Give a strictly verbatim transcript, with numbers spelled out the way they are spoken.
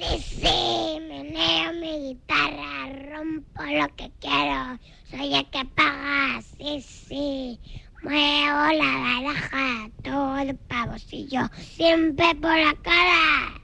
Sí, sí, meneo mi guitarra, rompo lo que quiero, soy el que paga, sí, sí. Muevo la baraja, todo el pavosillo, siempre por la cara.